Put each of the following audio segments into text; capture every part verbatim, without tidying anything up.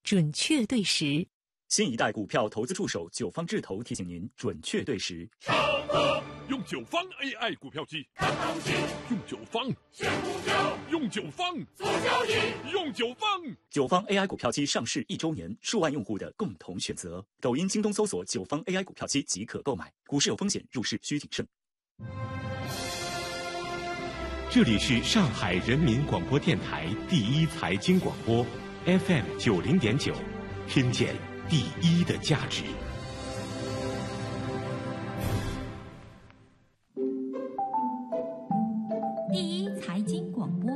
准确对时。 新一代股票投资助手九方智投提醒您准确对时。 上课用九方 A I 股票机看行情，用九方选股票，用九方做交易，用九方。 九方 A I 股票机上市一周年，数万用户的共同选择。抖音、京东搜索九方 A I 股票机即可购买。股市有风险，入市需谨慎。 这里是上海人民广播电台第一财经广播 F M 九零点九，听见第一的价值。 第一财经广播。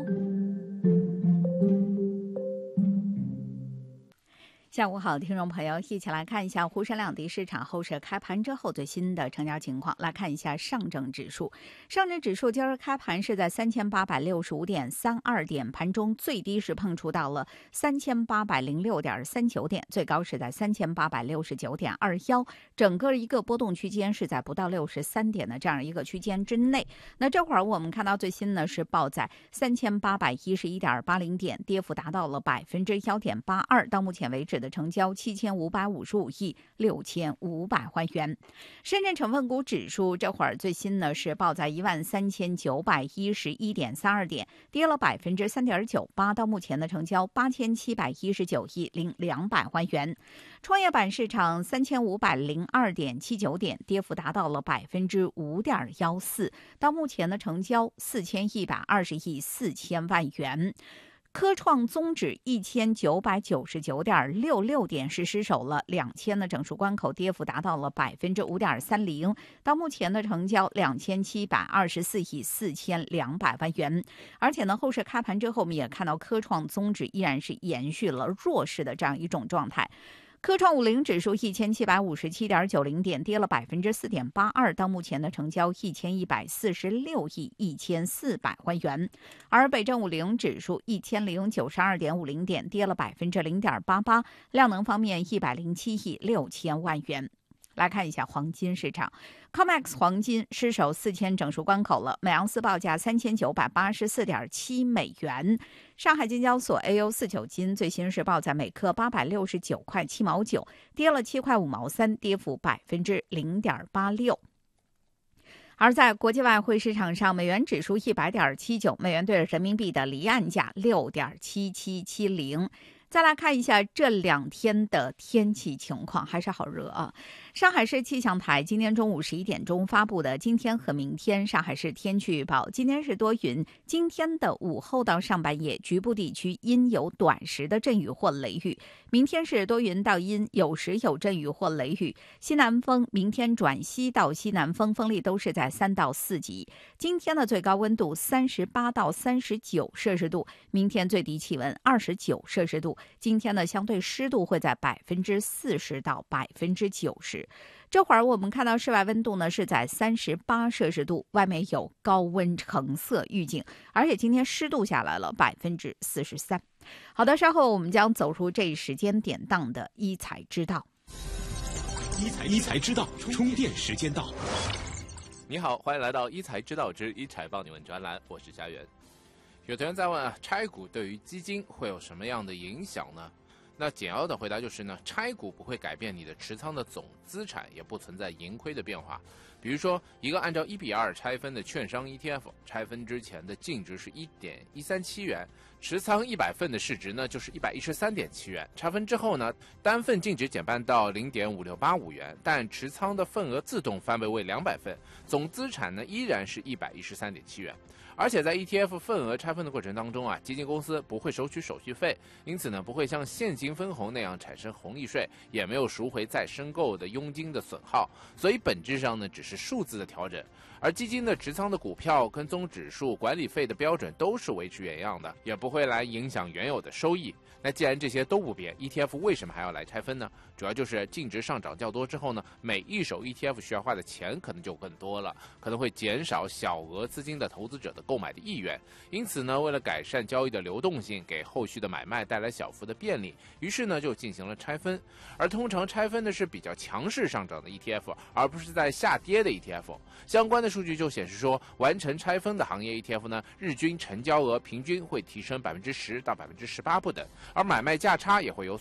下午好，听众朋友，一起来看一下沪深两地市场后市开盘之后最新的成交情况。来看一下上证指数，上证指数今儿开盘是在三千八百六十五点三二点，盘中最低是碰触到了三千八百零六点三九点，最高是在三千八百六十九点二一，整个一个波动区间是在不到六十三点的这样一个区间之内。那这会儿我们看到最新呢是报在三千八百一十一点八零点，跌幅达到了百分之幺点八二，到目前为止的成交七千五百五十五亿六千五百万元。深圳成分股指数这会儿最新呢是报在一万三千九百一十一点三二点，跌了百分之三点九八，到目前的成交八千七百一十九亿零两百万元。创业板市场三千五百零二点七九点，跌幅达到了百分之五点幺四，到目前的成交四千一百二十亿四千万元。科创综指一千九百九十九点六六点是失守了两千的整数关口，跌幅达到了百分之五点三零，到目前的成交两千七百二十四亿四千两百万元。而且呢，后市开盘之后，我们也看到科创综指依然是延续了弱势的这样一种状态。科创五零指数一千七百五十七点九零点，跌了百分之四点八二，到目前的成交一千一百四十六亿一千四百万元。而北证五零指数一千零九十二点五零点，跌了百分之零点八八，量能方面一百零七亿六千万元。来看一下黄金市场 ，C O M E X 黄金失守四千整数关口了，每盎司报价三千九百八十四点七美元。上海金交所 A U 四九金最新是报在每克八百六十九块七毛九，跌了七块五毛三，跌幅百分之零点八六。而在国际外汇市场上，美元指数一百点七九，美元对人民币的离岸价六点七七七零。再来看一下这两天的天气情况，还是好热啊！上海市气象台今天中午十一点钟发布的今天和明天上海市天气预报：今天是多云，今天的午后到上半夜局部地区阴有短时的阵雨或雷雨；明天是多云到阴，有时有阵雨或雷雨。西南风明天转西到西南风，风力都是在三到四级。今天的最高温度三十八到三十九摄氏度，明天最低气温二十九摄氏度。今天的相对湿度会在百分之四十到百分之九十。这会儿我们看到室外温度呢是在三十八摄氏度，外面有高温橙色预警，而且今天湿度下来了百分之四十三。好的，稍后我们将走入这一时间点档的一财之道。 一财一财之道，充电时间到。 你好，欢迎来到一财之道之一财帮你问专栏，我是佳媛。有的人在问啊，拆股对于基金会有什么样的影响呢？那简要的回答就是呢，拆股不会改变你的持仓的总资产，也不存在盈亏的变化。比如说，一个按照一比二拆分的券商 E T F， 拆分之前的净值是 一点一三七元，持仓一百份的市值呢就是一百一十三点七元。拆分之后呢，单份净值减半到 零点五六八五元，但持仓的份额自动翻倍为两百份，总资产呢依然是一百一十三点七元。而且在 E T F 份额拆分的过程当中啊，基金公司不会收取手续费，因此呢不会像现金分红那样产生红利税，也没有赎回再申购的佣金的损耗，所以本质上呢只是数字的调整。而基金的持仓的股票跟踪指数、管理费的标准都是维持原样的，也不会来影响原有的收益。那既然这些都不变 ，E T F 为什么还要来拆分呢？主要就是净值上涨较多之后呢，每一手 E T F 需要花的钱可能就更多了，可能会减少小额资金的投资者的购买的意愿。因此呢，为了改善交易的流动性，给后续的买卖带来小幅的便利，于是呢就进行了拆分。而通常拆分的是比较强势上涨的 E T F， 而不是在下跌的 E T F。相关的数据就显示说，完成拆分的行业 E T F 呢，日均成交额平均会提升百分之十到百分之十八不等，而买卖价差也会有